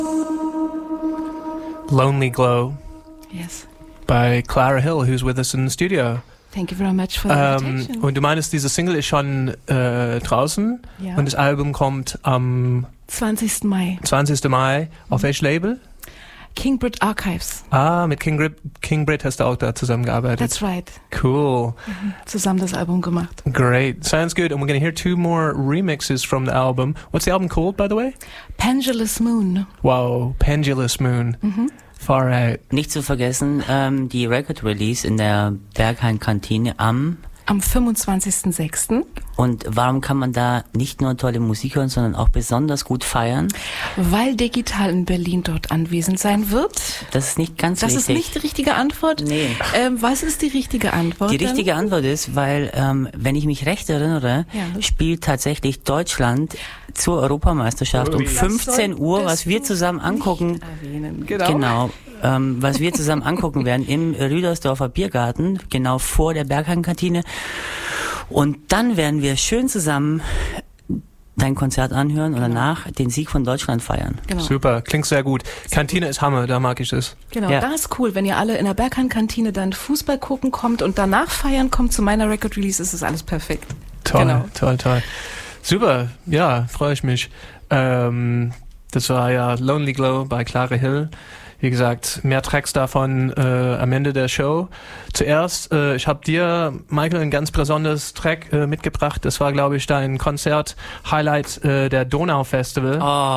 Lonely Glow. Yes. By Clara Hill, who's with us in the studio. Thank you very much for the invitation. Und du meinst, diese Single ist schon draußen und das Album kommt am 20. Mai. 20. Mai. Auf welches Label? King Brit Archives. Mit King Brit hast du auch da zusammengearbeitet. That's right. Cool. Zusammen das Album gemacht. Great. Sounds good. And we're going to hear 2 more remixes from the album. What's the album called, by the way? Pendulous Moon. Wow, Pendulous Moon. Far out. Nicht zu vergessen, die Record Release in der Berghain-Kantine am 25.06. Und warum kann man da nicht nur tolle Musik hören, sondern auch besonders gut feiern? Weil Digital in Berlin dort anwesend sein wird. Das ist nicht ganz richtig. richtig. Das ist nicht die richtige Antwort? Nee. Was ist die richtige Antwort? Die richtige Antwort ist, weil, wenn ich mich recht erinnere, spielt tatsächlich Deutschland zur Europameisterschaft um 15 Uhr, was wir zusammen angucken. Genau. Was wir zusammen angucken werden im Rüdersdorfer Biergarten, genau vor der Berghain-Kantine. Und dann werden wir schön zusammen dein Konzert anhören und danach den Sieg von Deutschland feiern. Genau. Super, klingt sehr gut. Kantine ist Hammer, da mag ich es. Genau, das ist cool. Wenn ihr alle in der Berghain-Kantine dann Fußball gucken kommt und danach feiern kommt zu meiner Record-Release, ist es alles perfekt. Toll, toll. Super, ja, freue ich mich. Das war ja Lonely Glow bei Clara Hill. Wie gesagt, mehr Tracks davon am Ende der Show. Zuerst, ich habe dir, Michael, ein ganz besonderes Track mitgebracht. Das war, glaube ich, dein Konzert-Highlight der Donau-Festival.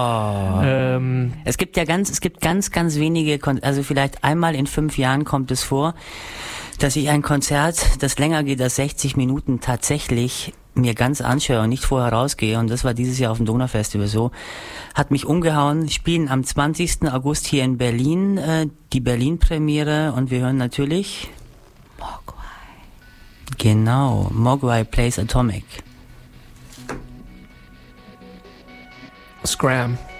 Es gibt ganz wenige, also vielleicht einmal in 5 Jahren kommt es vor, dass ich ein Konzert, das länger geht als 60 Minuten, tatsächlich mir ganz anschaue und nicht vorher rausgehe. Und das war dieses Jahr auf dem Donau-Festival so. Hat mich umgehauen. Spielen am 20. August hier in Berlin, die Berlin-Premiere. Und wir hören natürlich Mogwai. Genau, Mogwai Plays Atomic. Scram.